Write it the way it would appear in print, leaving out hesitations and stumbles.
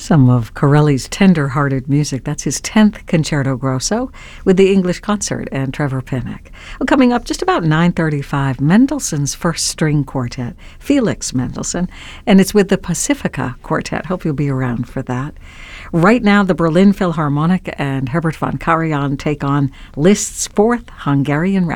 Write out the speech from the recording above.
Some of Corelli's tender-hearted music. That's his 10th Concerto Grosso with the English Concert and Trevor Pinnock. Well, coming up just about 9:35, Mendelssohn's First String Quartet, Felix Mendelssohn, and it's with the Pacifica Quartet. Hope you'll be around for that. Right now, the Berlin Philharmonic and Herbert von Karajan take on Liszt's Fourth Hungarian